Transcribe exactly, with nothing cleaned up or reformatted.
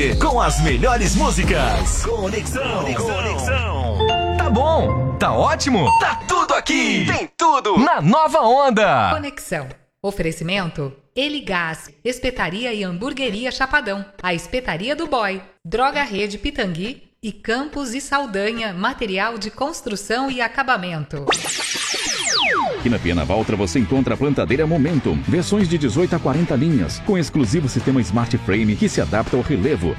Com as melhores músicas. Conexão. Conexão. Tá bom, tá ótimo, tá tudo aqui. Tem tudo na Nova Onda. Conexão. Oferecimento Eligás, Espetaria e Hamburgueria Chapadão, a Espetaria do Boy, Droga Rede Pitangui e Campos e Saldanha, material de construção e acabamento. Aqui na Pena Valtra você encontra a plantadeira Momentum, versões de dezoito a quarenta linhas, com exclusivo sistema Smart Frame que se adapta ao relevo.